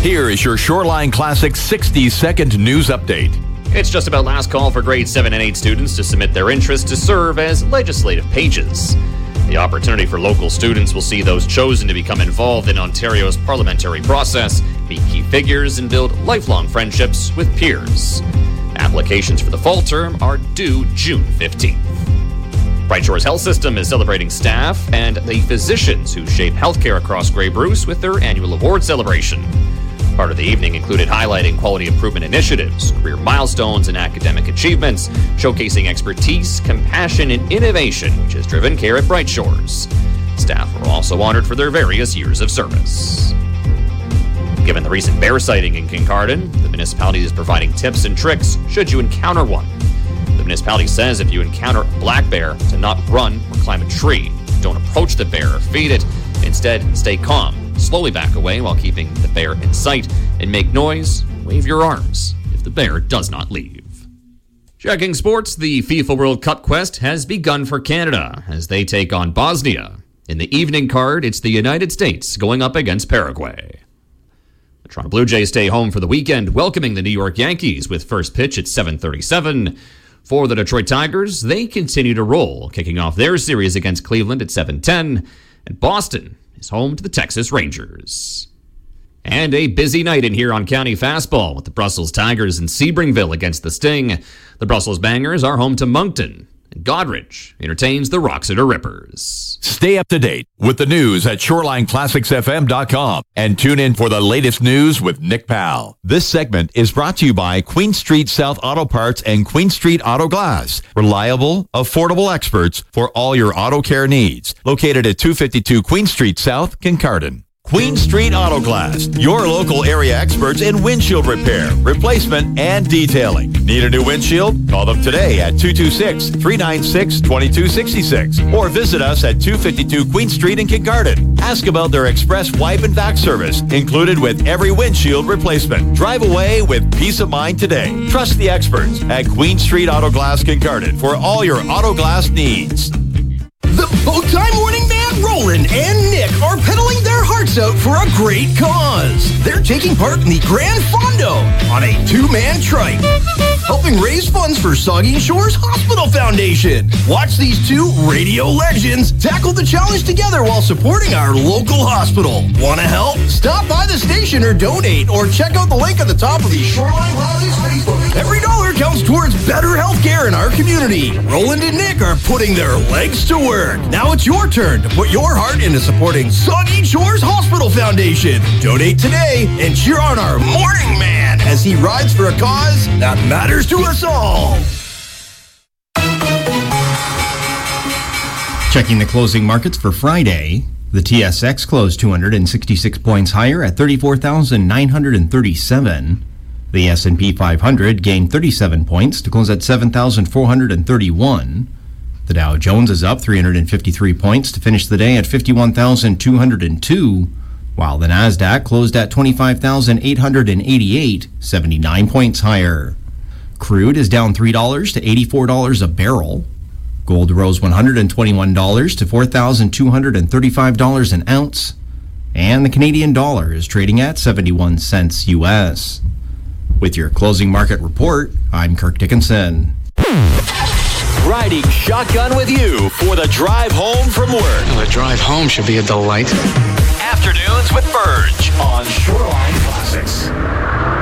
Here is your Shoreline Classic 60-second news update. It's just about last call for grade 7 and 8 students to submit their interest to serve as legislative pages. The opportunity for local students will see those chosen to become involved in Ontario's parliamentary process, be key figures, and build lifelong friendships with peers. Applications for the fall term are due June 15th. Bright Shores Health System is celebrating staff and the physicians who shape healthcare across Grey Bruce with their annual award celebration. Part of the evening included highlighting quality improvement initiatives, career milestones, and academic achievements, showcasing expertise, compassion, and innovation, which has driven care at Bright Shores. Staff were also honored for their various years of service. Given the recent bear sighting in Kincardine, the municipality is providing tips and tricks should you encounter one. The municipality says if you encounter a black bear, to not run or climb a tree. Don't approach the bear or feed it. Instead, stay calm. Slowly back away while keeping the bear in sight, and make noise, wave your arms if the bear does not leave. Checking sports, the FIFA World Cup quest has begun for Canada as they take on Bosnia. In the evening card, it's the United States going up against Paraguay. The Toronto Blue Jays stay home for the weekend, welcoming the New York Yankees with first pitch at 7:37. For the Detroit Tigers, they continue to roll, kicking off their series against Cleveland at 7:10, and Boston is home to the Texas Rangers. And a busy night in Huron County Fastball with the Brussels Tigers in Sebringville against the Sting. The Brussels Bangers are home to Moncton, and Godrich entertains the Roxeter Rippers. Stay up to date with the news at ShorelineClassicsFM.com and tune in for the latest news with Nick Powell. This segment is brought to you by Queen Street South Auto Parts and Queen Street Auto Glass. Reliable, affordable experts for all your auto care needs. Located at 252 Queen Street South, Kincardine. Queen Street Auto Glass, your local area experts in windshield repair, replacement, and detailing. Need a new windshield? Call them today at 226-396-2266 or visit us at 252 Queen Street in Kincardine. Ask about their express wipe and vac service, included with every windshield replacement. Drive away with peace of mind today. Trust the experts at Queen Street Auto Glass Kincardine for all your auto glass needs. The Bowtie Morning Band, Roland and Nick, are pedaling their hearts out for a great cause. They're taking part in the Grand Fondo on a two-man trike, helping raise funds for Saugeen Shores Hospital Foundation. Watch these two radio legends tackle the challenge together while supporting our local hospital. Want to help? Stop by the station or donate, or check out the link at the top of the Shoreline Classics Facebook. Every dollar counts towards better health care in our community. Roland and Nick are putting their legs to work. Now it's your turn to put your heart into supporting Saugeen Shores Hospital Foundation. Donate today and cheer on our morning man as he rides for a cause that matters to us all. Checking the closing markets for Friday, the TSX closed 266 points higher at 34,937. The S&P 500 gained 37 points to close at 7,431. The Dow Jones is up 353 points to finish the day at 51,202, while the Nasdaq closed at 25,888, 79 points higher. Crude is down $3 to $84 a barrel. Gold rose $121 to $4,235 an ounce, and the Canadian dollar is trading at 71 cents US. With your closing market report, I'm Kirk Dickinson. Riding shotgun with you for the drive home from work. Well, the drive home should be a delight. Afternoons with Birds.